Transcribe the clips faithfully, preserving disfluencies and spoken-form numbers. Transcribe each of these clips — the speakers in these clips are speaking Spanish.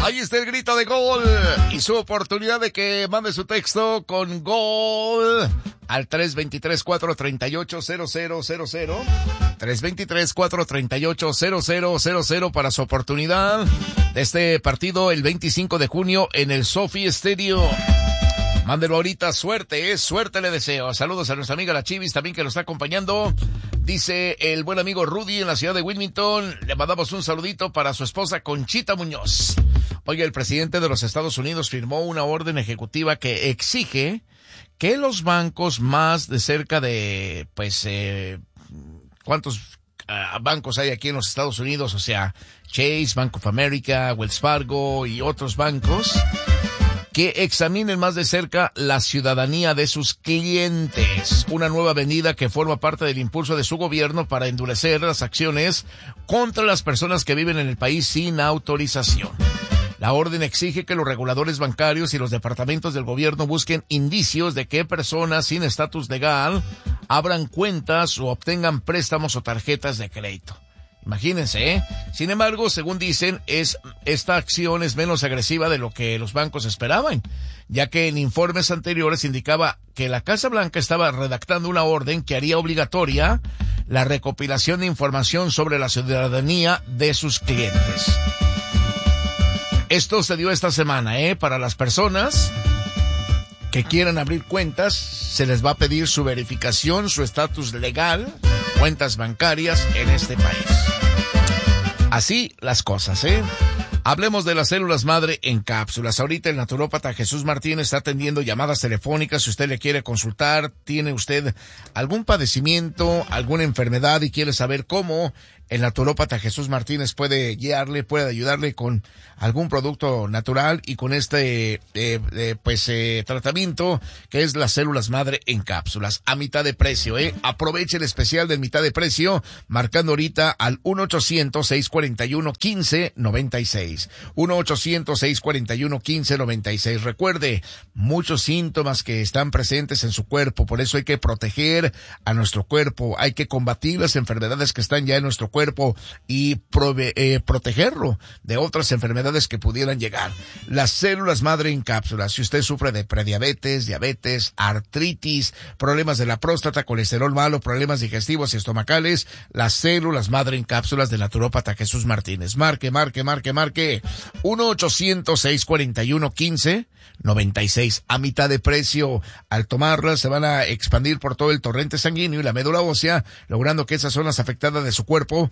Ahí está el grito de gol y su oportunidad de que mande su texto con gol al tres dos tres, cuatro tres ocho, cero cero cero cero. tres dos tres, cuatro tres ocho, cero cero cero cero para su oportunidad de este partido el veinticinco de junio en el SoFi Stadium. Mándelo ahorita, suerte, eh, suerte le deseo. Saludos a nuestra amiga la Chivis también que nos está acompañando. Dice el buen amigo Rudy en la ciudad de Wilmington. Le mandamos un saludito para su esposa Conchita Muñoz. Oye, el presidente de los Estados Unidos firmó una orden ejecutiva que exige que los bancos más de cerca de, pues, eh, ¿cuántos uh, bancos hay aquí en los Estados Unidos? O sea, Chase, Bank of America, Wells Fargo y otros bancos, que examinen más de cerca la ciudadanía de sus clientes. Una nueva medida que forma parte del impulso de su gobierno para endurecer las acciones contra las personas que viven en el país sin autorización. La orden exige que los reguladores bancarios y los departamentos del gobierno busquen indicios de que personas sin estatus legal abran cuentas o obtengan préstamos o tarjetas de crédito. Imagínense, ¿eh? Sin embargo, según dicen, es, esta acción es menos agresiva de lo que los bancos esperaban, ya que en informes anteriores indicaba que la Casa Blanca estaba redactando una orden que haría obligatoria la recopilación de información sobre la ciudadanía de sus clientes. Esto se dio esta semana, ¿eh? Para las personas que quieran abrir cuentas, se les va a pedir su verificación, su estatus legal, cuentas bancarias en este país. Así las cosas, ¿eh? Hablemos de las células madre en cápsulas. Ahorita el naturópata Jesús Martínez está atendiendo llamadas telefónicas. Si usted le quiere consultar, tiene usted algún padecimiento, alguna enfermedad y quiere saber cómo, el naturópata Jesús Martínez puede guiarle, puede ayudarle con algún producto natural y con este eh, eh, pues eh, tratamiento que es las células madre en cápsulas a mitad de precio, eh. Aproveche el especial del mitad de precio marcando ahorita al uno ochocientos, seiscientos cuarenta y uno, quince noventa y seis. uno ochocientos, seiscientos cuarenta y uno, quince noventa y seis. Recuerde, muchos síntomas que están presentes en su cuerpo, por eso hay que proteger a nuestro cuerpo, hay que combatir las enfermedades que están ya en nuestro cuerpo cuerpo y prove- eh, protegerlo de otras enfermedades que pudieran llegar. Las células madre en cápsulas. Si usted sufre de prediabetes, diabetes, artritis, problemas de la próstata, colesterol malo, problemas digestivos y estomacales, las células madre en cápsulas del naturópata Jesús Martínez. Marque, marque, marque, marque. uno ochocientos, seiscientos cuarenta y uno, quince noventa y seis. A mitad de precio. Al tomarlas se van a expandir por todo el torrente sanguíneo y la médula ósea, logrando que esas zonas afectadas de su cuerpo.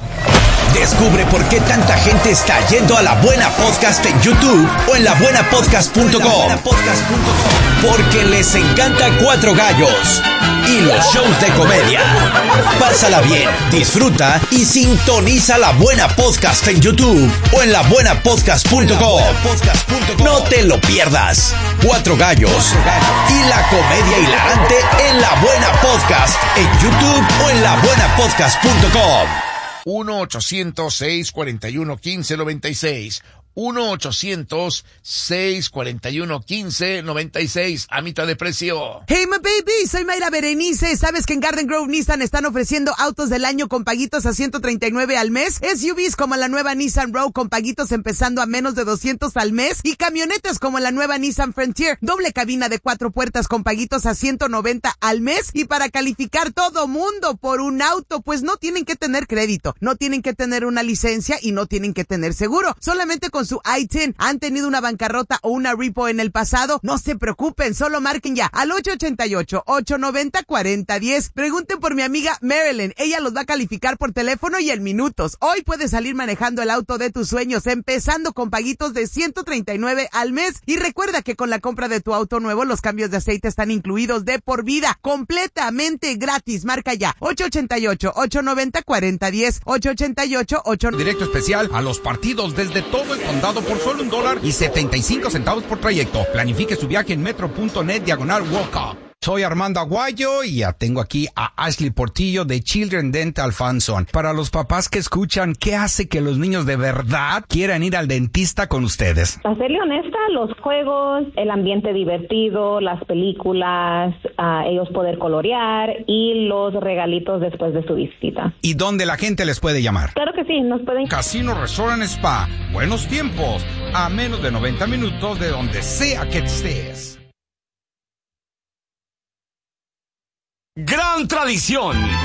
Descubre por qué tanta gente está yendo a La Buena Podcast en YouTube o en la buena podcast punto com. Porque les encanta Cuatro Gallos y los shows de comedia. Pásala bien, disfruta y sintoniza La Buena Podcast en YouTube o en la buena podcast punto com. No te lo pierdas. Cuatro Gallos y la comedia hilarante en La Buena Podcast en YouTube o en la buena podcast punto com. uno ochocientos, seiscientos cuarenta y uno, quince noventa y seis. uno ochocientos, seiscientos cuarenta y uno, quince noventa y seis. A mitad de precio. Hey, my baby, soy Mayra Berenice. ¿Sabes que en Garden Grove Nissan están ofreciendo autos del año con paguitos a ciento treinta y nueve al mes? S U Vs como la nueva Nissan Rogue con paguitos empezando a menos de doscientos al mes. Y camionetas como la nueva Nissan Frontier, doble cabina de cuatro puertas con paguitos a ciento noventa al mes. Y para calificar todo mundo por un auto, pues no tienen que tener crédito, no tienen que tener una licencia y no tienen que tener seguro. Solamente con su I diez han tenido una bancarrota o una repo en el pasado. No se preocupen, solo marquen ya al ocho ocho ocho, ocho nueve cero, cuatro cero uno cero. Pregunten por mi amiga Marilyn, ella los va a calificar por teléfono y en minutos. Hoy puedes salir manejando el auto de tus sueños, empezando con paguitos de ciento treinta y nueve al mes. Y recuerda que con la compra de tu auto nuevo, los cambios de aceite están incluidos de por vida, completamente gratis. Marca ya ocho ocho ocho, ocho nueve cero, cuatro cero uno cero, ocho ocho ocho, ocho nueve cero. Directo especial a los partidos desde todo el condado por solo un dólar y setenta y cinco centavos por trayecto. Planifique su viaje en metro punto net diagonal Walk. Soy Armando Aguayo y ya tengo aquí a Ashley Portillo de Children Dental Funson. Para los papás que escuchan, ¿qué hace que los niños de verdad quieran ir al dentista con ustedes? Para serle honesta, los juegos, el ambiente divertido, las películas, uh, ellos poder colorear y los regalitos después de su visita. ¿Y dónde la gente les puede llamar? Claro que sí, nos pueden... Casino Restaurant Spa, buenos tiempos, a menos de noventa minutos de donde sea que estés. Gran tradición,